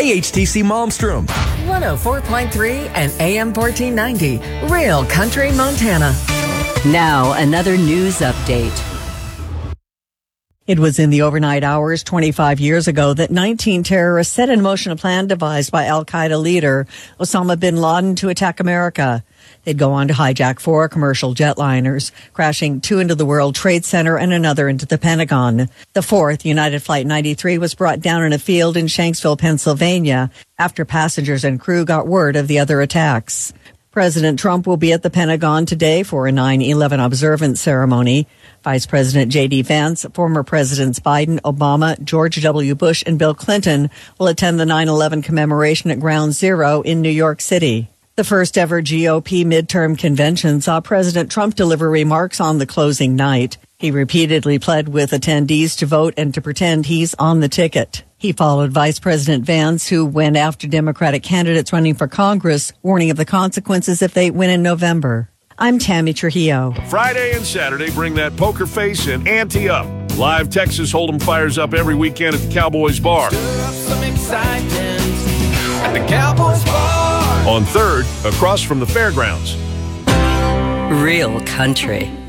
KHTC Malmstrom. 104.3 and AM 1490. Real Country Montana. Now, another news update. It was in the overnight hours 25 years ago that 19 terrorists set in motion a plan devised by al-Qaeda leader Osama bin Laden to attack America. They'd go on to hijack 4 commercial jetliners, crashing 2 into the World Trade Center and another into the Pentagon. The 4th, United Flight 93, was brought down in a field in Shanksville, Pennsylvania, after passengers and crew got word of the other attacks. President Trump will be at the Pentagon today for a 9/11 observance ceremony. Vice President J.D. Vance, former Presidents Biden, Obama, George W. Bush, and Bill Clinton will attend the 9/11 commemoration at Ground Zero in New York City. The first ever GOP midterm convention saw President Trump deliver remarks on the closing night. He repeatedly pled with attendees to vote and to pretend he's on the ticket. He followed Vice President Vance, who went after Democratic candidates running for Congress, warning of the consequences if they win in November. I'm Tammy Trujillo. Friday and Saturday, bring that poker face and ante up. Live Texas Hold'em fires up every weekend at the Cowboys Bar. Stir up some excitement at the Cowboys Bar. On 3rd, across from the fairgrounds. Real Country.